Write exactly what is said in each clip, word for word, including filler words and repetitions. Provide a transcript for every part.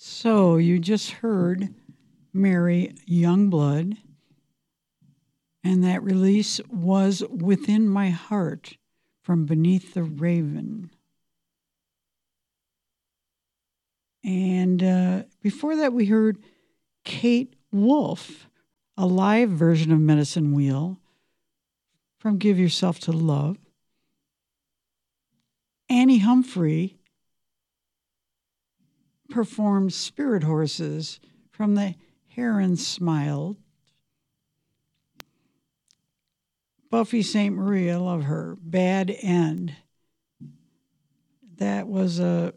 So you just heard Mary Youngblood, and that release was Within My Heart from Beneath the Raven. And uh, before that, we heard Kate Wolf, a live version of Medicine Wheel from Give Yourself to Love. Annie Humphrey performed Spirit Horses from the Heron Smiled. Buffy Sainte Marie, I love her. Bad End. That was a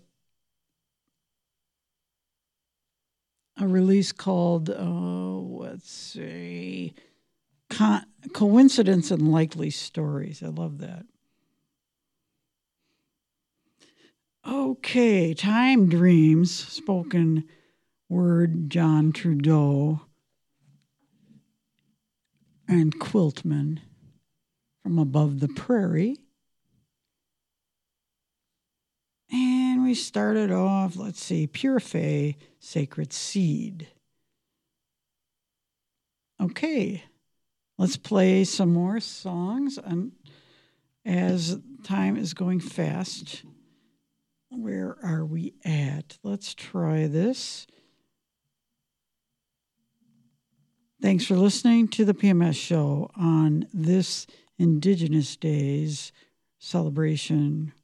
a release called, oh, let's see, Con- Coincidence and Likely Stories. I love that. Okay, Time Dreams, spoken word, John Trudeau and Quiltman from Above the Prairie. And we started off, let's see, Pure Fay, Sacred Seed. Okay, let's play some more songs. And as time is going fast, where are we at? Let's try this. Thanks for listening to the P M S show on this Indigenous Days celebration